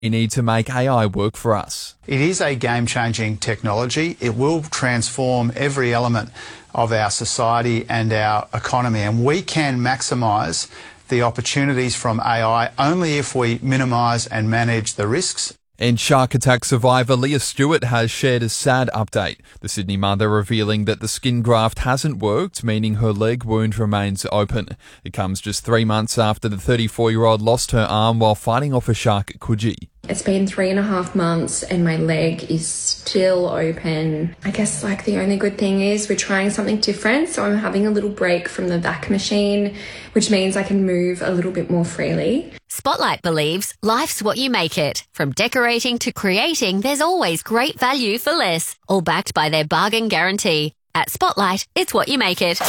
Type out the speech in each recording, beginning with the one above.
We need to make AI work for us. It is a game-changing technology. It will transform every element of our society and our economy, and we can maximise the opportunities from AI only if we minimise and manage the risks. And shark attack survivor Leah Stewart has shared a sad update. The Sydney mother revealing that the skin graft hasn't worked, meaning her leg wound remains open. It comes just 3 months after the 34-year-old lost her arm while fighting off a shark at Coogee. It's been 3.5 months and my leg is still open. I guess the only good thing is we're trying something different, so I'm having a little break from the vac machine, which means I can move a little bit more freely. Spotlight believes life's what you make it. From decorating to creating, there's always great value for less. All backed by their bargain guarantee. At Spotlight, it's what you make it.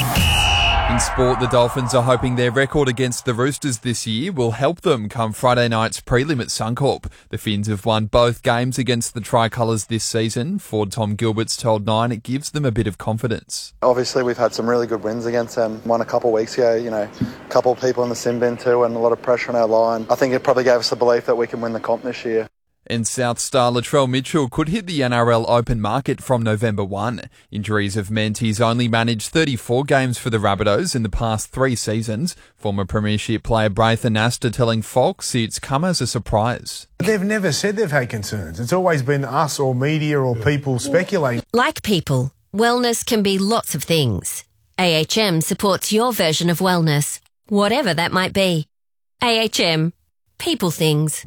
In sport, the Dolphins are hoping their record against the Roosters this year will help them come Friday night's prelim at Suncorp. The Finns have won both games against the Tricolours this season. Forward Tom Gilbert's told Nine it gives them a bit of confidence. Obviously, we've had some really good wins against them. Won a couple of weeks ago, a couple of people in the sin bin too, and a lot of pressure on our line. I think it probably gave us the belief that we can win the comp this year. And South star Latrell Mitchell could hit the NRL open market from November 1. Injuries have meant he's only managed 34 games for the Rabbitohs in the past 3 seasons. Former Premiership player Braithen Astor telling Fox it's come as a surprise. They've never said they've had concerns. It's always been us or media or people speculating. Like people, wellness can be lots of things. AHM supports your version of wellness, whatever that might be. AHM. People things.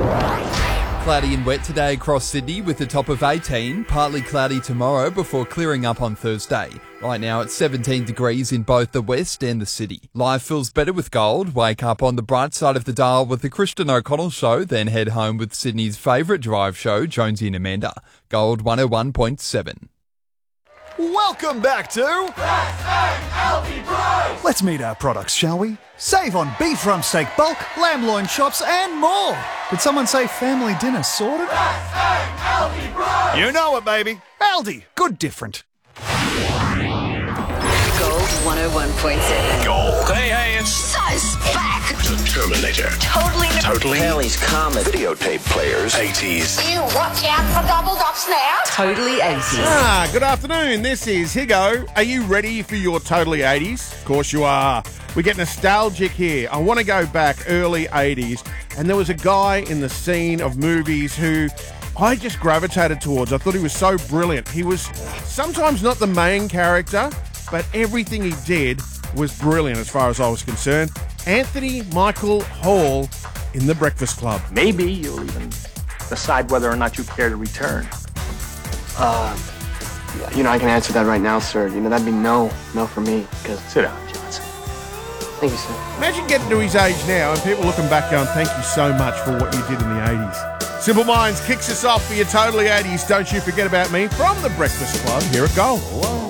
Cloudy and wet today across Sydney with a top of 18. Partly cloudy tomorrow before clearing up on Thursday. Right now it's 17 degrees in both the west and the city. Life feels better with Gold. Wake up on the bright side of the dial with the Christian O'Connell Show, then head home with Sydney's favourite drive show, Jonesy and Amanda. Gold 101.7. Welcome back to Let's meet our products, shall we? Save on beef rump steak bulk, lamb loin chops and more. Did someone say family dinner sorted? You know it, baby. Aldi. Good different. Gold 101.7. Gold. Hey, it's So back. the Terminator. Totally. Kelly's Comet. Videotape players. 80s. You watch out for double dops now. Totally 80s. Good afternoon. This is Higo. Are you ready for your Totally 80s? Of course you are. We get nostalgic here. I want to go back early 80s, and there was a guy in the scene of movies who I just gravitated towards. I thought he was so brilliant. He was sometimes not the main character, but everything he did was brilliant as far as I was concerned. Anthony Michael Hall in The Breakfast Club. Maybe you'll even decide whether or not you care to return. I can answer that right now, sir. That'd be no for me. Because Sit down, Johnson. Thank you, sir. Imagine getting to his age now and people looking back going, thank you so much for what you did in the 80s. Simple Minds kicks us off for your Totally 80s. Don't you forget about me from The Breakfast Club here at Gold.